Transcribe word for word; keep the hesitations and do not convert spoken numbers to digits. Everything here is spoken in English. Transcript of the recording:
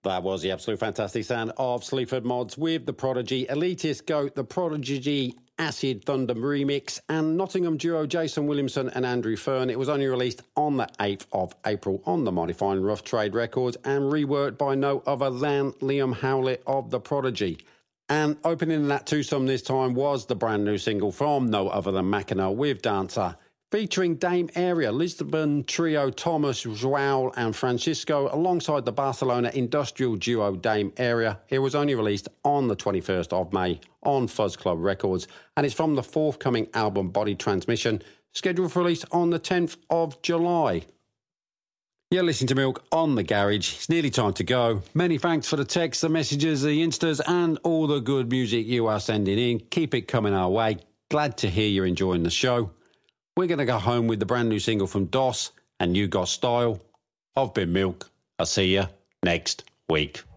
That was the absolute fantastic sound of Sleaford Mods with The Prodigy, Elitist Goat, The Prodigy Acid Thunder remix, and Nottingham duo Jason Williamson and Andrew Fern. It was only released on the eighth of April on the mighty fine Rough Trade Records and reworked by no other than Liam Howlett of The Prodigy. And opening that twosome this time was the brand new single from no other than Mackinac with Dancer, featuring Dame Area, Lisbon trio Thomas, João and Francisco, alongside the Barcelona industrial duo Dame Area. It was only released on the twenty-first of May on Fuzz Club Records, and it's from the forthcoming album Body Transmission, scheduled for release on the tenth of July. You're listening to Milk on The Garage. It's nearly time to go. Many thanks for the texts, the messages, the instas, and all the good music you are sending in. Keep it coming our way. Glad to hear you're enjoying the show. We're going to go home with the brand new single from Doss and You Got Style. I've been Milk. I'll see you next week.